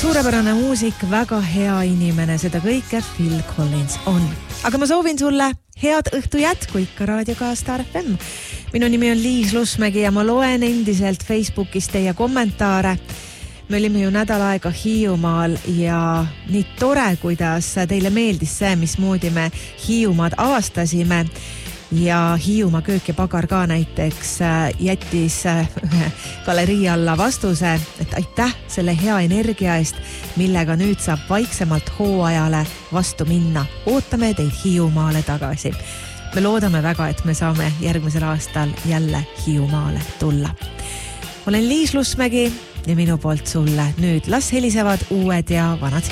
Suurepärane muusik, väga hea inimene, seda kõike Phil Collins on. Aga ma soovin sulle head õhtu jätku ikka Raadio K Star FM. Minu nimi on Liis Lusmägi ja ma loen endiselt Facebookis teie kommentaare. Me olime ju nädal aega Hiiumaal ja nii tore, kuidas teile meeldis see, mismoodi me Hiiumaad avastasime. Ja Hiiumaa köök ja pagar ka näiteks jättis galerii alla vastuse, et aitäh selle hea energia eest, millega nüüd saab vaiksemalt hooajale vastu minna. Ootame teid Hiiumaale tagasi. Me loodame väga, et me saame järgmisel aastal jälle Hiiumaale tulla. Olen Liis Lusmägi ja minu poolt sulle nüüd las helisevad uued ja vanad